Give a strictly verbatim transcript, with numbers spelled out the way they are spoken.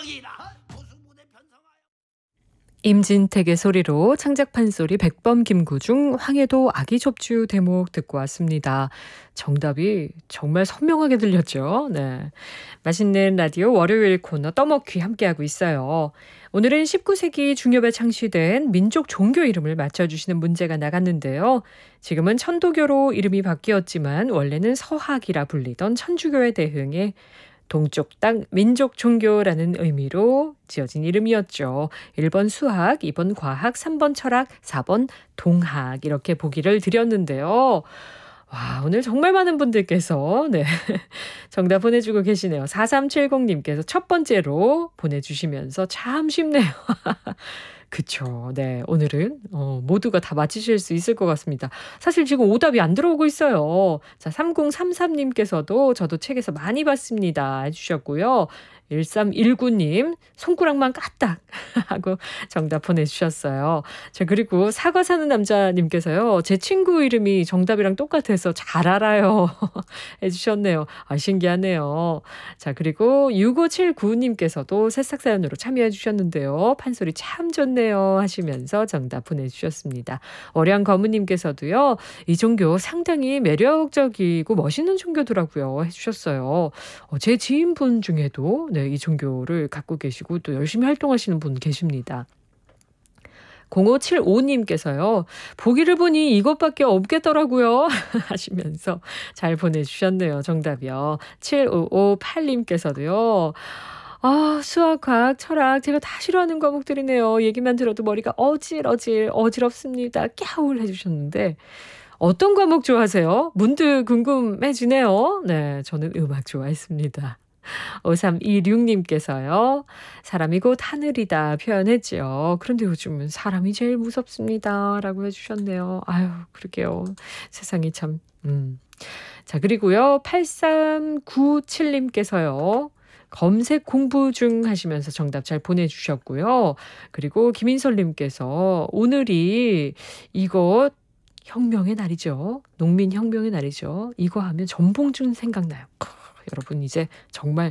임진택의 소리로 창작 판소리 백범 김구중 황해도 아기 첩주 대목 듣고 왔습니다. 정답이 정말 선명하게 들렸죠. 네, 맛있는 라디오 월요일 코너 떠먹기 함께하고 있어요. 오늘은 십구 세기 중엽에 창시된 민족 종교 이름을 맞춰주시는 문제가 나갔는데요. 지금은 천도교로 이름이 바뀌었지만 원래는 서학이라 불리던 천주교에 대응해 동쪽 땅 민족 종교라는 의미로 지어진 이름이었죠. 일 번 수학, 이 번 과학, 삼 번 철학, 사 번 동학 이렇게 보기를 드렸는데요. 와, 오늘 정말 많은 분들께서 네, 정답 보내주고 계시네요. 사삼칠공님께서 첫 번째로 보내주시면서 참 쉽네요. 그쵸. 네. 오늘은 어, 모두가 다 맞히실 수 있을 것 같습니다. 사실 지금 오답이 안 들어오고 있어요. 자, 삼공삼삼님께서도 저도 책에서 많이 봤습니다 해주셨고요. 일삼일구님 손가락만 까딱 하고 정답 보내주셨어요. 자, 그리고 사과 사는 남자님께서요. 제 친구 이름이 정답이랑 똑같아서 잘 알아요 해주셨네요. 아, 신기하네요. 자, 그리고 육오칠구님께서도 새싹 사연으로 참여해 주셨는데요. 판소리 참 좋네요 하시면서 정답 보내주셨습니다. 월양 거무님께서도요. 이 종교 상당히 매력적이고 멋있는 종교더라고요 해주셨어요. 어, 제 지인분 중에도 네, 이 종교를 갖고 계시고 또 열심히 활동하시는 분 계십니다. 공오칠오님께서요. 보기를 보니 이것밖에 없겠더라고요 하시면서 잘 보내주셨네요. 정답이요. 칠오오팔님께서도요. 아, 수학, 과학, 철학 제가 다 싫어하는 과목들이네요. 얘기만 들어도 머리가 어질어질 어지럽습니다. 깨울 해주셨는데 어떤 과목 좋아하세요? 문득 궁금해지네요. 네, 저는 음악 좋아했습니다. 오삼이육님께서요. 사람이 곧 하늘이다 표현했죠. 그런데 요즘은 사람이 제일 무섭습니다 라고 해주셨네요. 아유, 그러게요. 세상이 참. 음. 자, 그리고요. 팔삼구칠님께서요. 검색 공부 중 하시면서 정답 잘 보내주셨고요. 그리고 김인설님께서 오늘이 이거 혁명의 날이죠. 농민혁명의 날이죠. 이거 하면 전봉준 생각나요. 여러분 이제 정말